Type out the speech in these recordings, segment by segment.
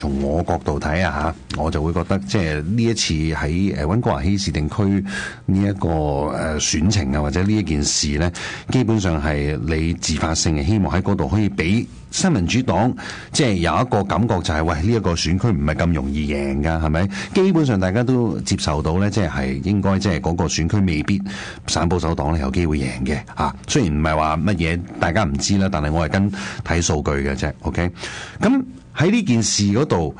從我角度睇啊嚇，我就會覺得即係呢一次喺溫哥華希士定區呢一個選情啊，或者呢一件事呢，基本上係你自發性嘅希望喺嗰度可以俾新民主黨即係有一個感覺就係喂，呢一個選區唔係咁容易贏㗎，係咪？基本上大家都接受到呢，即係應該即係嗰個選區未必省保守黨咧有機會贏嘅嚇。雖然唔係話乜嘢大家唔知啦，但係我係跟睇數據嘅啫。OK，咁。喺呢件事嗰度，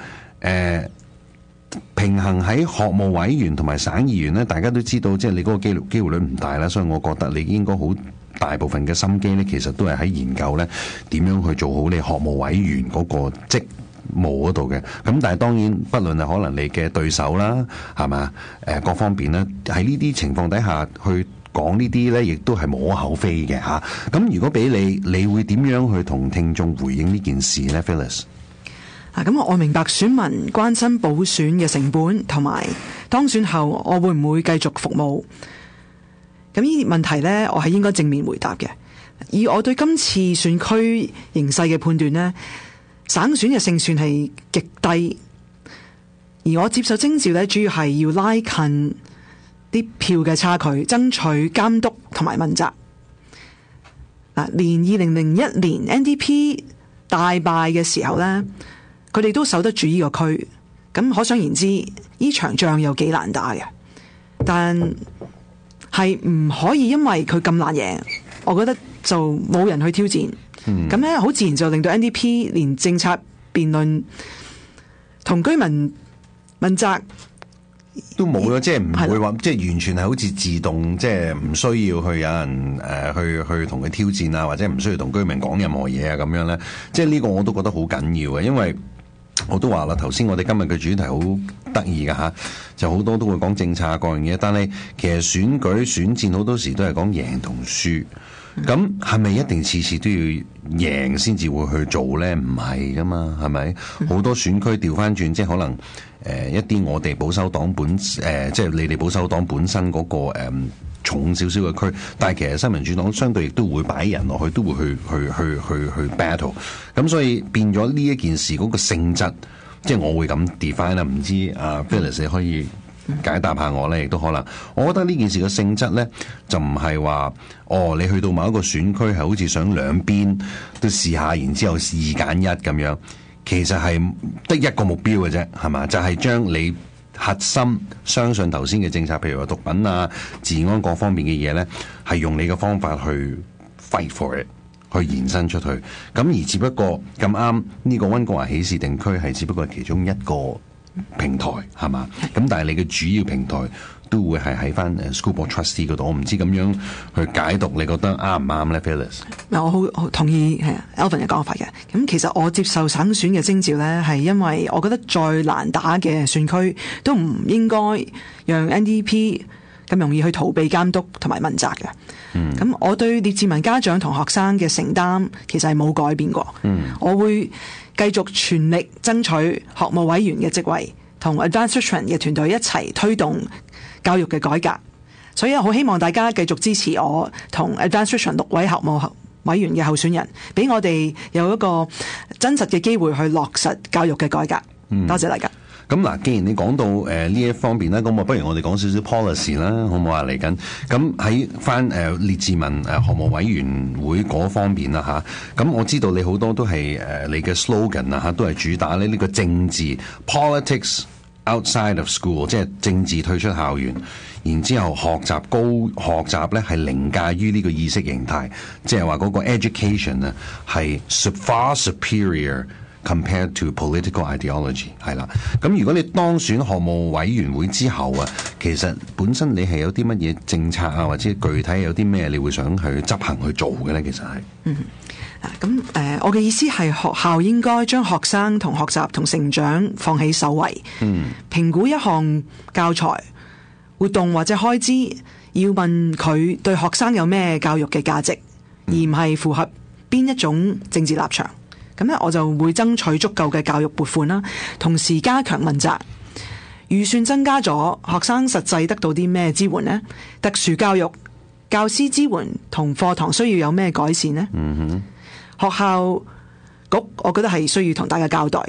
平衡喺學務委員同埋省議員呢，大家都知道，即係你嗰個機會率唔大啦，所以我覺得你應該好大部分嘅心機呢，其實都係喺研究呢點樣去做好你學務委員嗰個職務嗰度嘅。咁但係當然，不論係可能你嘅對手啦，係嘛？各方面呢，喺呢啲情況底下去講呢啲呢，亦都係無可厚非嘅嚇。咁如果俾你會點樣去同聽眾回應呢件事呢 Phyllis？ 咁我明白選民關心補選嘅成本，同埋當選後我會唔會繼續服務？咁呢啲問題呢，我係應該正面回答嘅。以我對今次選區形勢嘅判斷呢，省選嘅勝算係極低，而我接受徵召呢，主要係要拉近啲票嘅差距，爭取監督同埋問責。連2001年 NDP 大敗嘅時候呢，佢哋都守得住呢個區，咁可想而知呢場仗有幾難打嘅。但係唔可以因為佢咁難贏，我覺得就冇人去挑戰。咁咧好自然就令到 NDP 連政策辯論同居民問責都冇咗，即係唔會話，即係完全係好似自動，即係唔需要去有人去同佢挑戰啊，或者唔需要同居民講任何嘢啊咁樣咧。即係呢個我都覺得好緊要嘅，因為我都話啦，頭先我哋今日嘅主題好得意㗎吓，就好多都會講政策各樣嘢，但係其實選舉選戰好多時都係講贏同輸。咁係咪一定次次都要贏先至會去做呢？唔係噶嘛，係咪？好多選區調翻轉，即係可能一啲我哋保守黨即係你哋保守黨本身嗰個重少少嘅區，但係其實新民主黨相對亦都會擺人落去，都會去 battle。咁所以變咗呢一件事嗰個性質，即係我會咁 define 啦。唔知Phyllis 可以解答下我咧，亦都可能。我覺得呢件事嘅性質咧，就唔係話你去到某一個選區係好似想兩邊都試下，然之後2揀1咁樣。其實係得一個目標嘅啫，係嘛？就係將你核心相信頭先嘅政策，譬如話毒品啊、治安各方面嘅嘢咧，係用你嘅方法去 fight for it， 去延伸出去。咁而只不過咁啱呢個溫哥華希士定區係只不過係其中一個平台，係嘛？咁但係你嘅主要平台都會係喺翻School Board Trustee 嗰度。我唔知咁樣去解讀，你覺得啱唔啱咧 Phyllis？ 我好同意Alvin 嘅講法嘅。咁其實我接受省選嘅徵召咧，係因為我覺得再難打嘅選區都唔應該讓 NDP 咁容易去逃避監督同埋問責嘅。咁我對列治文家長同學生嘅承擔其實係冇改變過。我會繼續全力爭取學務委員嘅職位，同 Advanced Richmond 嘅團隊一齊推動教育嘅改革。所以好希望大家繼續支持我同 Advanced Richmond 6位學務委員嘅候選人，俾我哋有一個真實嘅機會去落實教育嘅改革。多謝大家。 咁嗱，既然你講到呢一方面咧，咁不如我哋講少少 policy 啦，好唔好啊？嚟緊咁喺翻列治文學務委員會嗰方面啦吓，咁我知道你好多都係你嘅 slogan 啊吓，都係主打咧呢個政治 politics outside of school， 即係政治退出校園，然之後學習咧係凌駕於呢個意識形態，即係話嗰個 education 啊係 far superior。compared to political ideology 係啦，咁如果你當選學務委員會之後啊，其實本身你係有啲乜嘢政策啊，或者具體有啲咩你會想去執行去做嘅咧？其實係我嘅意思係學校應該將學生同學習同成長放喺首位。評估一項教材活動或者開支，要問佢對學生有咩教育嘅價值，而唔係符合邊一種政治立場。咁咧，我就會爭取足夠嘅教育撥款啦，同時加強問責。預算增加咗，學生實際得到啲咩支援呢？特殊教育、教師支援同課堂需要有咩改善呢？學校局我覺得係需要同大家交代嘅。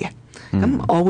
咁我會